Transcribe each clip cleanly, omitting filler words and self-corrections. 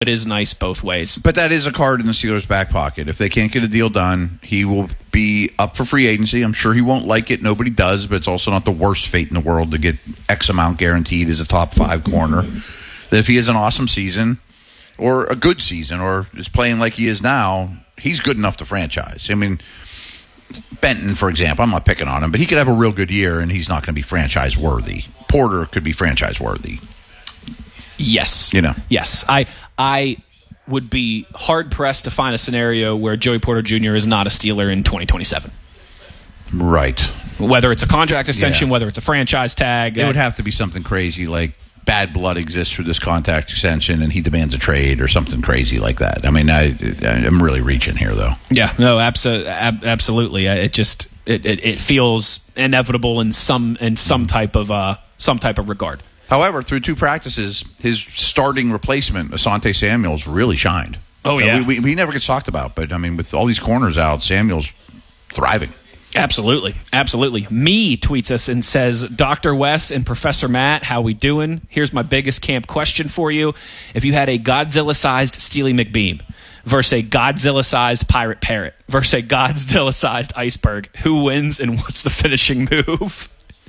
it is nice both ways. But that is a card in the Steelers' back pocket. If they can't get a deal done, he will be up for free agency. I'm sure he won't like it. Nobody does, but it's also not the worst fate in the world to get X amount guaranteed as a top 5 corner. That if he has an awesome season or a good season or is playing like he is now, he's good enough to franchise. I mean, Benton, for example, I'm not picking on him, but he could have a real good year and he's not going to be franchise worthy. Porter could be franchise worthy. Yes. You know. Yes. I would be hard-pressed to find a scenario where Joey Porter Jr. is not a Steeler in 2027. Right. Whether it's a contract extension, whether it's a franchise tag. It would have to be something crazy like bad blood exists for this contract extension and he demands a trade or something crazy like that. I mean, I'm really reaching here, though. Yeah, no, absolutely. It feels inevitable in some type of regard. However, through 2 practices, his starting replacement, Asante Samuels, really shined. Oh, yeah. We never gets talked about, but, I mean, with all these corners out, Samuels thriving. Absolutely. Absolutely. Me tweets us and says, Dr. Wes and Professor Matt, how we doing? Here's my biggest camp question for you. If you had a Godzilla-sized Steely McBeam versus a Godzilla-sized Pirate Parrot versus a Godzilla-sized Iceberg, who wins and what's the finishing move?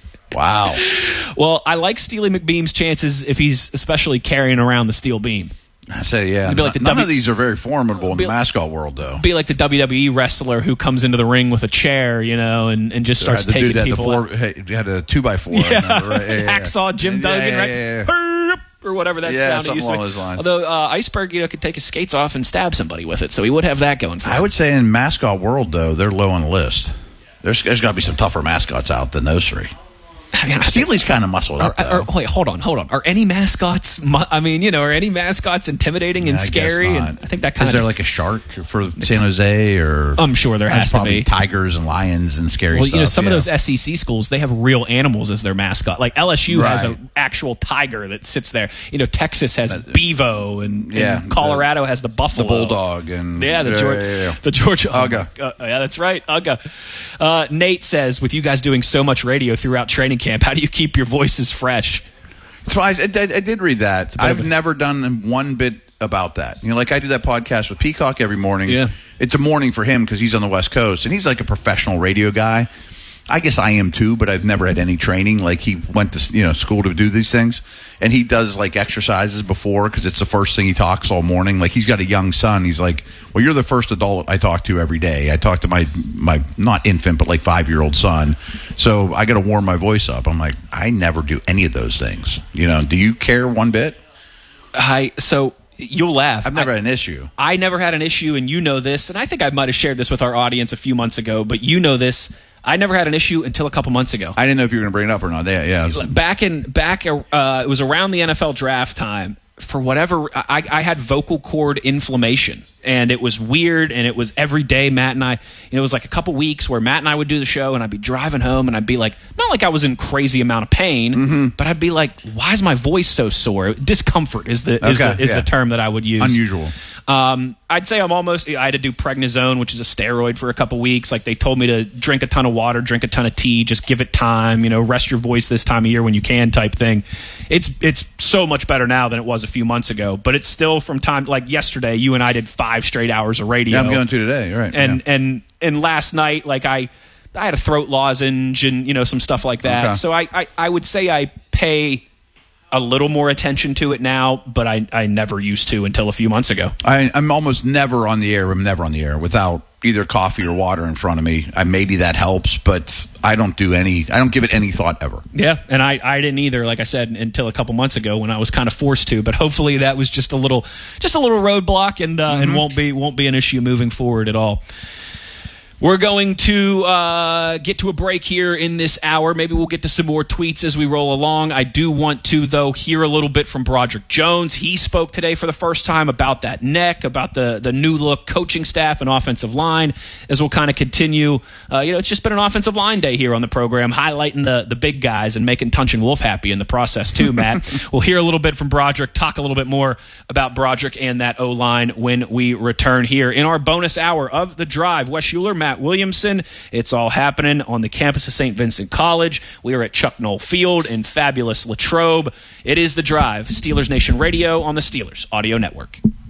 Wow. Well, I like Steely McBeam's chances if he's especially carrying around the steel beam. I say, yeah. None of these are very formidable in the mascot world, though. Be like the WWE wrestler who comes into the ring with a chair, and just starts taking people out. He had a 2x4. Yeah. Right? Hacksaw Jim Duggan, right? Yeah. Or whatever that sound something used along to those lines. Although Iceberg, could take his skates off and stab somebody with it, so he would have that going for him. I would say in mascot world, though, they're low on the list. There's got to be some tougher mascots out than those 3. I mean, Steely's kind of muscled up, though. Wait, hold on. Are any mascots? Are any mascots intimidating and scary? And I think that kind of. Is there like a shark for San Jose, or I'm sure there has to be tigers and lions and scary stuff. Well, some of those SEC schools, they have real animals as their mascot. Like LSU has an actual tiger that sits there. Texas has Bevo, and Colorado has the buffalo, the bulldog, and the Georgia Ugga. Yeah, that's right, Ugga. Nate says, with you guys doing so much radio throughout training camp, how do you keep your voices fresh? So I did read that. I've never done one bit about that. Like I do that podcast with Peacock every morning. Yeah. It's a morning for him because he's on the West Coast, and he's like a professional radio guy. I guess I am too, but I've never had any training. Like he went to school to do these things, and he does like exercises before because it's the first thing he talks all morning. Like he's got a young son. He's like, well, you're the first adult I talk to every day. I talk to my not infant but like 5-year-old son, so I got to warm my voice up. I'm like, I never do any of those things. Do you care one bit? So you'll laugh. I've never had an issue. I never had an issue, and you know this, and I think I might have shared this with our audience a few months ago, but you know this. I never had an issue until a couple months ago. I didn't know if you were going to bring it up or not. Yeah. It was around the NFL draft time. For whatever, I had vocal cord inflammation, and it was weird, and it was every day. Matt and I, it was like a couple weeks where Matt and I would do the show, and I'd be driving home, and I'd be like, not like I was in crazy amount of pain, but I'd be like, why is my voice so sore? Discomfort is the term that I would use. Unusual. I'd say I had to do prednisone, which is a steroid, for a couple weeks. Like they told me to drink a ton of water, drink a ton of tea, just give it time, rest your voice this time of year when you can type thing. It's so much better now than it was a few months ago, but it's still from time, like yesterday, you and I did 5 straight hours of radio. Yeah, I'm going to today, right. And last night, like I had a throat lozenge and, some stuff like that. Okay. So I would say I pay a little more attention to it now, but I never used to until a few months ago. I'm almost never on the air. I'm never on the air without either coffee or water in front of me. Maybe that helps, but I don't give it any thought ever. Yeah, and I didn't either, like I said, until a couple months ago when I was kind of forced to, but hopefully that was just a little roadblock and won't be an issue moving forward at all. We're going to get to a break here in this hour. Maybe we'll get to some more tweets as we roll along. I do want to, though, hear a little bit from Broderick Jones. He spoke today for the first time about that neck, about the new look coaching staff and offensive line, as we'll kind of continue. It's just been an offensive line day here on the program, highlighting the big guys and making Tunch and Wolf happy in the process, too, Matt. We'll hear a little bit from Broderick, talk a little bit more about Broderick and that O-line when we return here in our bonus hour of The Drive. Wes Schuler, Matt Matt Williamson. It's all happening on the campus of St. Vincent College. We are at Chuck Noll Field in fabulous Latrobe. It is The Drive, Steelers Nation Radio on the Steelers Audio Network.